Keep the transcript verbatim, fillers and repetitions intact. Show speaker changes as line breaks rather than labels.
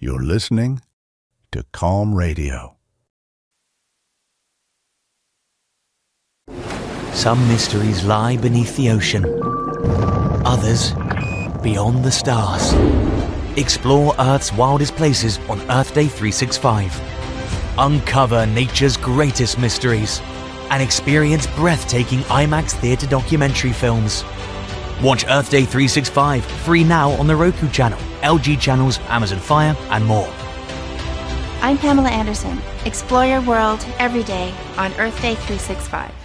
You're listening to Calm Radio.
Some mysteries lie beneath the ocean. Others, beyond the stars. Explore Earth's wildest places on Earth Day three sixty-five. Uncover nature's greatest mysteries and experience breathtaking IMAX theatre documentary films. Watch Earth Day three sixty-five free now on the Roku channel, L G channels, Amazon Fire, and more.
I'm Pamela Anderson. Explore your world every day on Earth Day three sixty-five.